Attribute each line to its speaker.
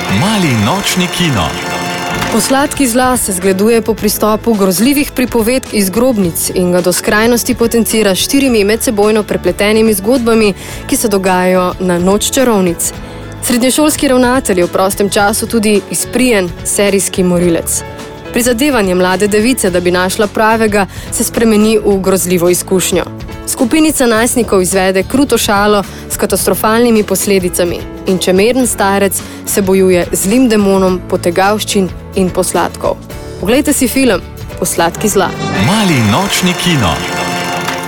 Speaker 1: Mali nočni kino.
Speaker 2: Posladki zla se zgleduje po pristopu grozljivih pripovedk iz grobnic in ga do skrajnosti potencira 4 medsebojno prepletenimi zgodbami, ki se dogajajo na Noč čarovnic. Srednješolski ravnatelj je v prostem času tudi izprijen serijski morilec. Prizadevanje mlade device, da bi našla pravega, se spremeni v grozljivo izkušnjo. Skupinica najstnikov izvede kruto šalo s katastrofalnimi posledicami in čemeren starec se bojuje z zlim demonom potegavščin in posladkov. Poglejte si film Posladki zla.
Speaker 1: Mali nočni kino.